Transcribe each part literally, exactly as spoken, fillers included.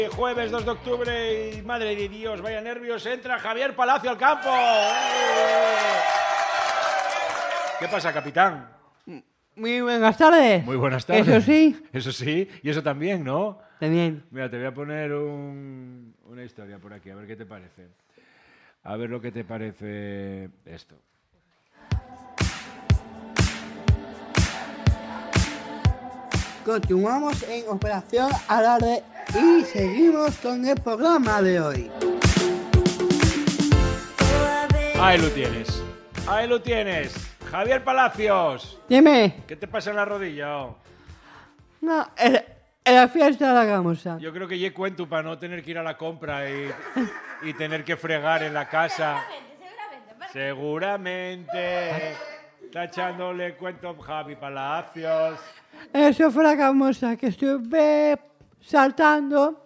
Jueves dos de octubre y madre de Dios, vaya nervios, entra Javier Palacio al campo. ¡Eh! ¿Qué pasa, capitán? Muy buenas tardes. Muy buenas tardes. Eso sí. Eso sí, y eso también, ¿no? También. Mira, te voy a poner un- una historia por aquí, a ver qué te parece. A ver lo que te parece esto. Continuamos en Operación Alarde y seguimos con el programa de hoy. Ahí lo tienes. Ahí lo tienes. Javier Palacios. Dime. ¿Qué te pasa en la rodilla? Oh? No, en, en la fiesta de la gamusa. Yo creo que ya cuento para no tener que ir a la compra y, y tener que fregar en la casa. Seguramente, seguramente. Seguramente. Está echándole cuento a Javi Palacios. Eso fue la gamusa que estuve saltando.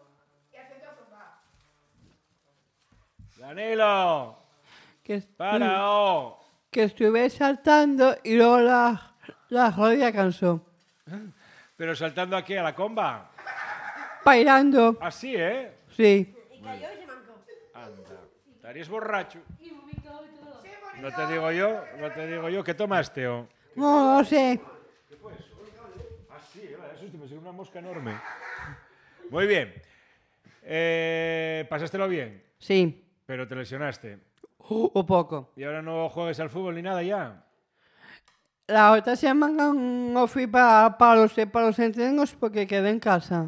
Danilo. Que, estu- Para, oh. que estuve saltando y luego la, la rodilla cansó. Pero saltando aquí a la comba. Bailando. Así, ¿eh? Sí. Anda. Estarías borracho. No te digo yo, no te digo yo. ¿Qué tomaste, oh? No, no sé. Así, eso me salió una mosca enorme. Muy bien. Eh, ¿Pasástelo bien? Sí. Pero te lesionaste. Un poco. ¿Y ahora no juegues al fútbol ni nada ya? La otra semana no fui para, para, los, para los entrenos porque quedé en casa.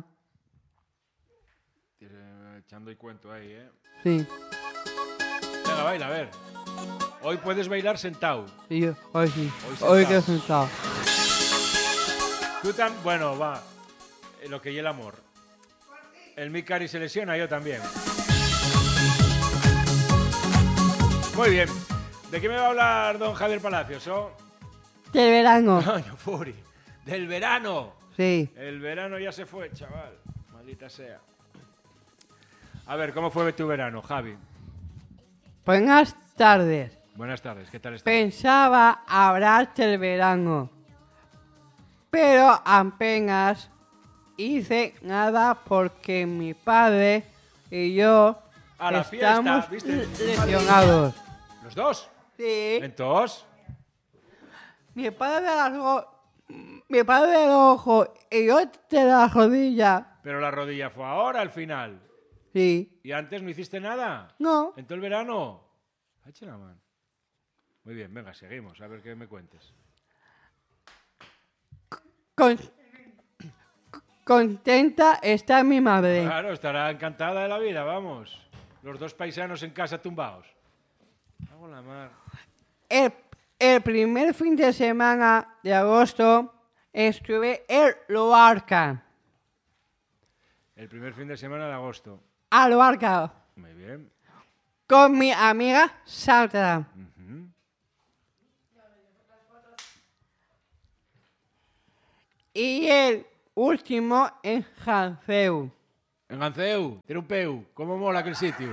Eh, Echando el cuento ahí, ¿eh? Sí. Venga, baila, a ver. Hoy puedes bailar sentado. Sí, yo, hoy sí. Hoy Hoy sentado. que he sentado. Tú también, bueno, va. Eh, Lo que y el amor. El Mikari se lesiona, yo también. Muy bien. ¿De qué me va a hablar don Javier Palacios? Oh? Del verano. Coño, Furi. Del verano. Sí. El verano ya se fue, chaval. Maldita sea. A ver, ¿cómo fue tu verano, Javi? Buenas tardes. Buenas tardes, ¿qué tal estás? Pensaba hablarte del verano, pero apenas hice nada porque mi padre y yo A la fiesta, estamos ¿viste? lesionados. ¿Los dos? Sí. ¿Entonces? Mi padre de las ro- mi padre del ojo y yo de la rodilla. Pero la rodilla fue ahora, al final. Sí. ¿Y antes no hiciste nada? No. ¿En todo el verano? Eche la mano. Muy bien, venga, seguimos, a ver qué me cuentes. Con- contenta está mi madre. Claro, estará encantada de la vida, vamos. Los dos paisanos en casa tumbados. Hago la mar. El, el primer fin de semana de agosto estuve en Loarca. El primer fin de semana de agosto. A Loarca. Muy bien. Con mi amiga Sandra. Ujú. Y el último en Janceu. En Ganceu, tiene un peu. ¿Cómo mola aquel sitio?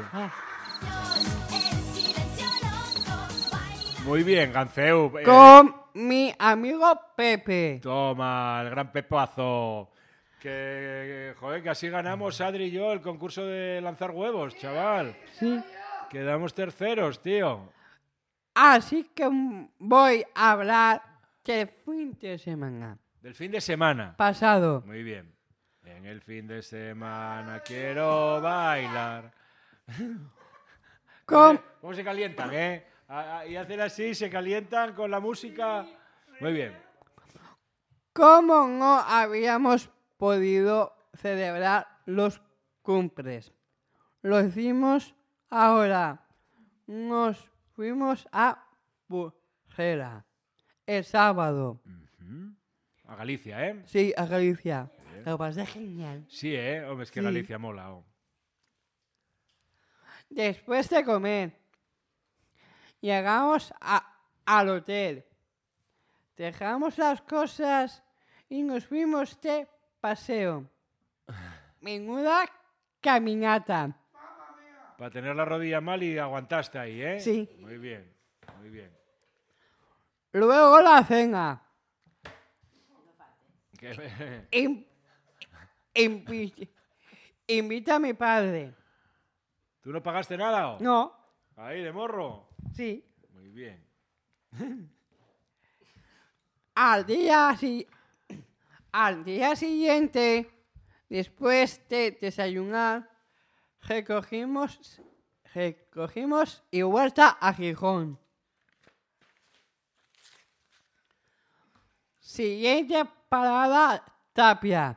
Muy bien, Ganceu. eh, Con mi amigo Pepe. Toma, el gran pepazo. Que, joder, que así ganamos Adri y yo el concurso de lanzar huevos, chaval. Sí. Quedamos terceros, tío. Así que voy a hablar del fin de semana Del fin de semana. pasado. Muy bien. En el fin de semana quiero bailar. Con, ¿Cómo se calientan, eh? A- a- Y hacen así, se calientan con la música. Muy bien. como no habíamos podido celebrar los cumples, lo hicimos ahora. Nos fuimos a Burjera el sábado. A Galicia, ¿eh? Sí, a Galicia. Lo pasé genial. Sí, ¿eh? Hombre, es que Sí. Galicia mola. Oh. Después de comer, llegamos a- al hotel. Dejamos las cosas y nos fuimos de paseo. Menuda caminata. Para tener la rodilla mal y aguantaste ahí, ¿eh? Sí. Muy bien, muy bien. Luego la cena. Que- En, en, pi- invita a mi padre. ¿Tú no pagaste nada? ¿O? No, Ahí, de morro. sí. Muy bien. Al día, si- al día siguiente, después de desayunar, recogimos, recogimos y vuelta a Gijón. Siguiente parada, Tapia.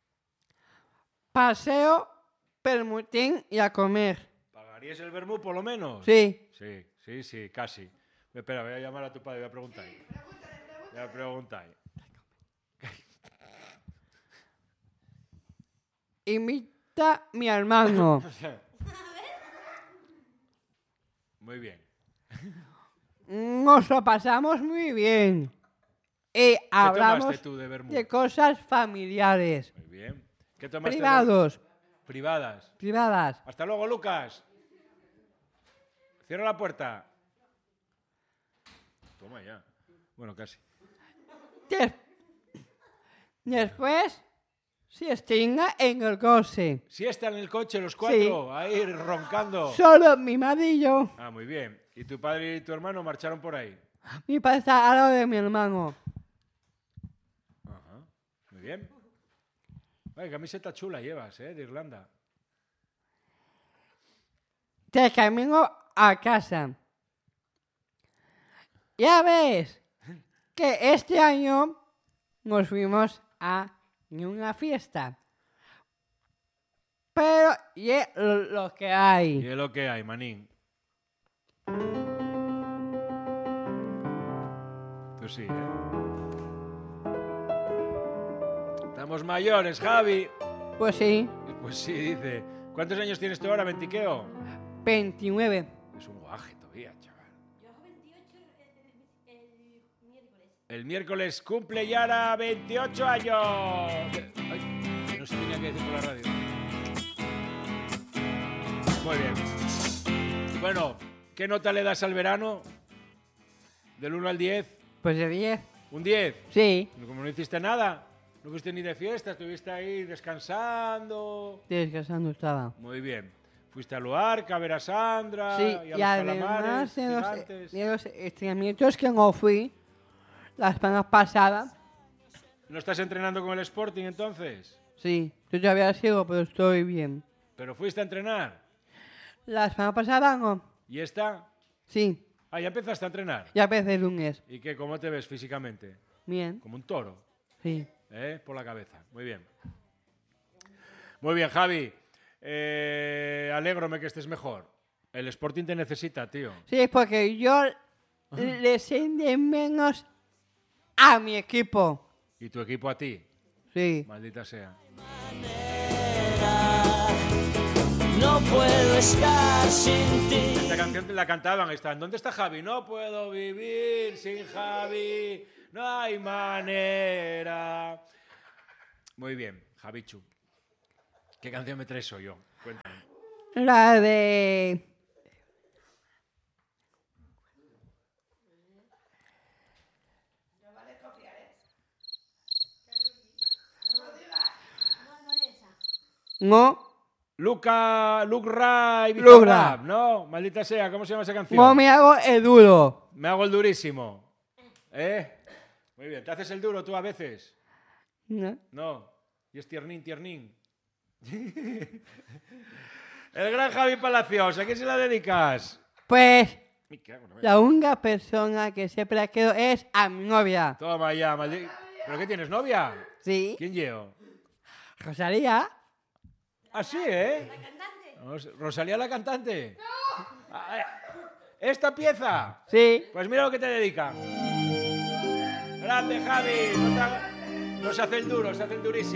Paseo, Permutín y a comer. ¿Pagarías el vermú por lo menos? Sí. Sí, sí, sí, casi. Espera, voy a llamar a tu padre, voy a preguntar. Voy a preguntar. Invita a mi hermano. Muy bien. Nos lo pasamos muy bien. Y ¿Qué hablamos tomaste tú de vermú? de cosas familiares, Muy bien. ¿Qué tomaste? de- privados, Privadas. privadas. Hasta luego, Lucas. Cierra la puerta. Toma ya. Bueno, casi. Des- Después se extinga en el coche. Siesta en el coche los cuatro, ahí roncando. Solo mi madre y yo. Ah, muy bien. ¿Y tu padre y tu hermano marcharon por ahí? Mi padre está al lado de mi hermano. Ajá. Muy bien. Ay, camiseta chula llevas, ¿eh? De Irlanda. De camino a casa. Ya ves que este año nos fuimos a una fiesta. Pero y es lo que Y hay. es lo que hay, manín. Tú sí, ¿eh? Estamos mayores, Javi. Pues sí, Pues sí, dice. ¿Cuántos años tienes tú ahora, veintiqueo? veintinueve. Es un guaje todavía, chaval. Yo hago veintiocho el, el- el miércoles. El miércoles cumple Yara veintiocho años. Ay, que no se tenía que decir por la radio. Muy bien. Bueno, ¿qué nota le das al verano? Del uno al diez. Pues de diez. ¿Un diez? Sí, Como no hiciste nada, no fuiste ni de fiesta, estuviste ahí descansando. descansando estaba. Muy bien. Fuiste a Luarca a ver a Sandra Sí, y a y los además calamares de los, gigantes. de los entrenamientos que no fui la semana pasada, ¿No estás entrenando con el Sporting entonces? sí, yo todavía sigo, pero estoy bien. ¿Pero fuiste a entrenar? La semana pasada no, ¿Y esta? sí, Ah, ya empezaste a entrenar. ya empecé el lunes. ¿Y qué? ¿Cómo te ves físicamente? Bien, Como un toro, sí. ¿eh? Por la cabeza. Muy bien. Muy bien, Javi. Eh, alégrome que estés mejor. El Sporting te necesita, tío. Sí, porque yo le sé de menos a mi equipo. Y tu equipo a ti. Sí. Maldita sea. No puedo estar sin ti. Esta canción la cantaban. Están. ¿Dónde está Javi? No puedo vivir sin Javi. No hay manera. Muy bien, Javichu. ¿Qué canción me traes hoy yo? Cuéntame. La de... No, Luca, Luke Ray, Luke Bizarrap, Ray. ¿no? Maldita sea, ¿cómo se llama esa canción? no me hago el duro. Me hago el durísimo. ¿Eh? Muy bien, ¿te haces el duro tú a veces? No. No. Y es tiernín, tiernín. El gran Javi Palacios, ¿a quién se la dedicas? Pues Me cago en la la única persona que siempre la quedo es a mi novia. Toma ya, maldito. ¿Pero qué tienes, novia? Sí, ¿Quién llevo? Rosalía. Ah, sí, ¿eh? La cantante. Ros- ¿Rosalía la cantante? Ah, eh, ¿Esta pieza? Sí. Pues mira lo que te dedica. Grande, Javi. No, te haga- no se hace el duro, se hace el durísimo.